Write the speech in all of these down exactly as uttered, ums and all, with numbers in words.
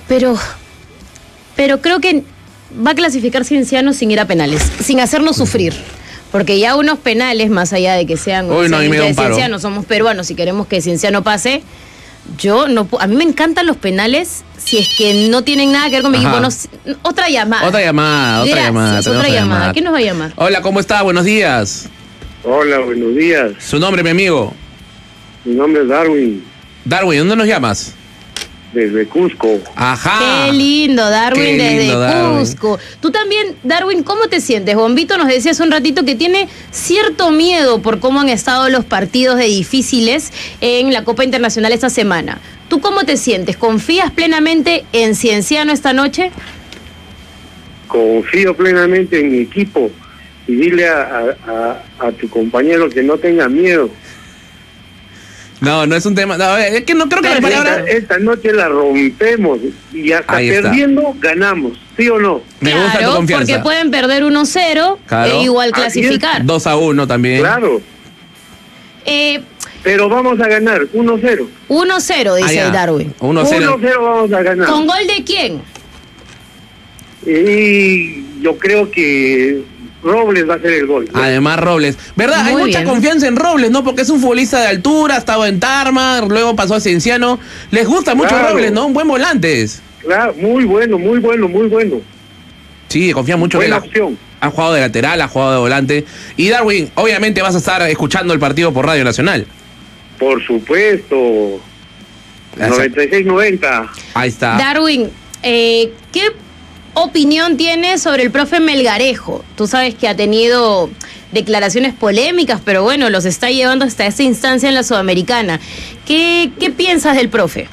pero, pero creo que va a clasificar Cienciano sin ir a penales, sin hacernos sufrir. Porque ya unos penales, más allá de que sean Uy, no, de Cienciano, somos peruanos y queremos que Cienciano pase, yo no a mí me encantan los penales si es que no tienen nada que ver con mi equipo. No, otra llamada. Otra llamada, otra Gracias, llamada. Otra llamada. llamada. ¿Quién nos va a llamar? Hola, ¿cómo está? Buenos días. Hola, buenos días. ¿Su nombre, mi amigo? Mi nombre es Darwin. Darwin, ¿dónde nos llamas? Desde Cusco. Ajá. Qué lindo, Darwin, Qué desde lindo, Darwin. Cusco. Tú también, Darwin, ¿cómo te sientes? Bombito nos decía hace un ratito que tiene cierto miedo por cómo han estado los partidos de difíciles en la Copa Internacional esta semana. ¿Tú cómo te sientes? ¿Confías plenamente en Cienciano esta noche? Confío plenamente en mi equipo y dile a, a, a tu compañero que no tenga miedo. No, no es un tema. No, es que no creo que la palabra. Esta, esta noche la rompemos y hasta perdiendo ganamos, ¿sí o no? Me claro, gusta tu confianza. Porque pueden perder uno cero claro. e igual clasificar. dos a uno también. Claro. Eh, Pero vamos a ganar uno cero. uno cero, dice ah, Darwin. uno cero vamos a ganar. ¿Con gol de quién? Y yo creo que Robles va a hacer el gol, ¿no? Además, Robles. ¿Verdad? Muy Hay mucha bien. confianza en Robles, ¿no? Porque es un futbolista de altura, ha estado en Tarma, luego pasó a Cienciano. Les gusta mucho claro. Robles, ¿no? Un buen volante es. Claro, muy bueno, muy bueno, muy bueno. Sí, confía mucho Buena en él. opción. Ha jugado de lateral, ha jugado de volante. Y Darwin, obviamente vas a estar escuchando el partido por Radio Nacional. Por supuesto. noventa y seis noventa. Ahí está. Darwin, eh, ¿qué opinión tienes sobre el profe Melgarejo? Tú sabes que ha tenido declaraciones polémicas, pero bueno, los está llevando hasta esta instancia en la Sudamericana. ¿Qué, qué piensas del profe?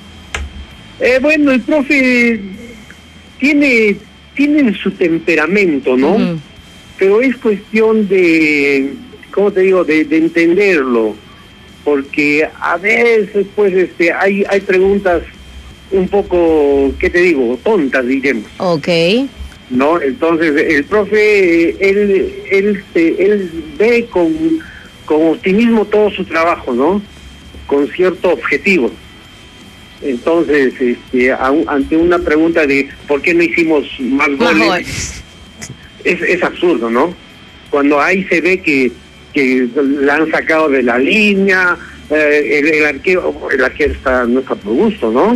Eh, bueno, el profe tiene, tiene su temperamento, ¿no? Uh-huh. Pero es cuestión de, ¿cómo te digo?, de, de entenderlo. Porque a veces, pues, este, hay, hay preguntas un poco, ¿qué te digo?, tontas, diremos. Ok. ¿No? Entonces, el profe, él, él, él ve con, con optimismo todo su trabajo, ¿no? Con cierto objetivo. Entonces, este, a, ante una pregunta de ¿por qué no hicimos más goles? Más goles. Es, es absurdo, ¿no? Cuando ahí se ve que, que la han sacado de la línea, eh, el, el arquero, el arquero está, no está por gusto, ¿no?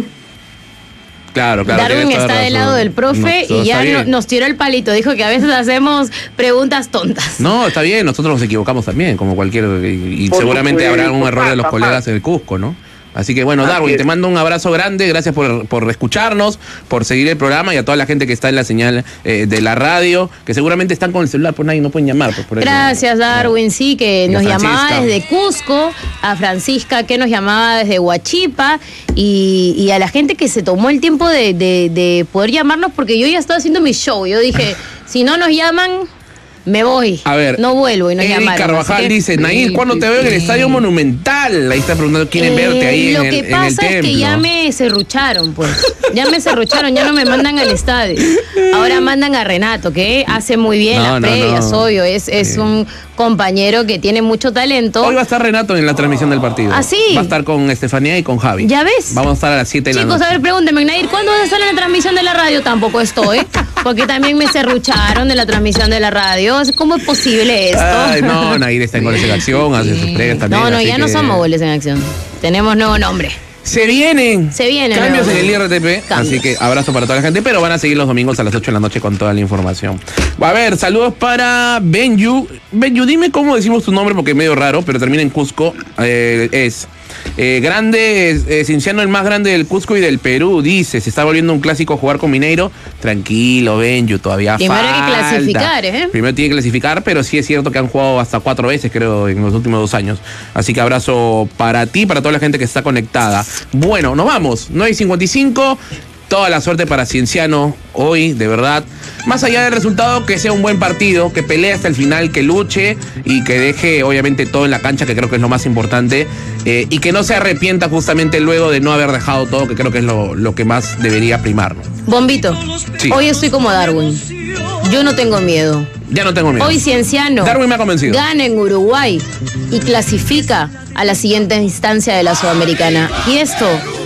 Claro, claro. Darwin está del lado del profe no, y ya no, nos tiró el palito. Dijo que a veces hacemos preguntas tontas. No, está bien, nosotros nos equivocamos también, como cualquier... Y, y seguramente habrá algún error de los colegas en el Cusco, ¿no? Así que bueno, Darwin, te mando un abrazo grande, gracias por, por escucharnos, por seguir el programa y a toda la gente que está en la señal eh, de la radio, que seguramente están con el celular, pues nadie no pueden llamar. Pues, por gracias, eso, Darwin, no. sí, que nos llamaba desde Cusco, a Francisca que nos llamaba desde Huachipa y, y a la gente que se tomó el tiempo de, de, de poder llamarnos, porque yo ya estaba haciendo mi show, yo dije, si no nos llaman... Me voy. A ver. No vuelvo y no llamaron. Eric Carvajal que... dice, Nair, ¿cuándo te veo en el Estadio Monumental? Ahí está preguntando, ¿quieren eh, verte ahí en el, en el templo? Lo que pasa es que ya me serrucharon, pues. Ya me serrucharon, ya no me mandan al estadio. Ahora mandan a Renato, que hace muy bien no, las no, previas, no. obvio. Es, es sí. un compañero que tiene mucho talento. Hoy va a estar Renato en la transmisión del partido. ¿Ah, sí? Va a estar con Estefanía y con Javi. ¿Ya ves? Vamos a estar a las siete de la noche. Chicos, a ver, pregúntenme, Nair, ¿cuándo vas a estar en la transmisión de la radio? Tampoco estoy, porque también me serrucharon de la transmisión de la radio. ¿Cómo es posible esto? Ay, no, Nair está en Goles en Acción, hace sus pregas también. No, no, ya que... no somos Goles en Acción. Tenemos nuevo nombre. Se vienen. Se vienen. Cambios en el I R T P. Cambios. Así que abrazo para toda la gente, pero van a seguir los domingos a las ocho de la noche con toda la información. A ver, saludos para Benju. Benju, dime cómo decimos tu nombre porque es medio raro, pero termina en Cusco. Eh, es eh, grande, eh, Cienciano el más grande del Cusco y del Perú, dice. Se está volviendo un clásico jugar con Mineiro. Tranquilo, Benju, todavía Primero falta. Primero hay que clasificar, ¿eh? Primero tiene que clasificar, pero sí es cierto que han jugado hasta cuatro veces, creo, en los últimos dos años. Así que abrazo para ti, para toda la gente que está conectada. Bueno, nos vamos. nueve y cincuenta y cinco. Toda la suerte para Cienciano hoy, de verdad. Más allá del resultado, que sea un buen partido, que pelee hasta el final, que luche y que deje, obviamente, todo en la cancha, que creo que es lo más importante. Eh, y que no se arrepienta justamente luego de no haber dejado todo, que creo que es lo, lo que más debería primar, ¿no? Bombito, sí. Hoy estoy como Darwin. Yo no tengo miedo. Ya no tengo miedo. Hoy Cienciano Darwin me ha convencido. Gana en Uruguay y clasifica a la siguiente instancia de la Sudamericana. Y esto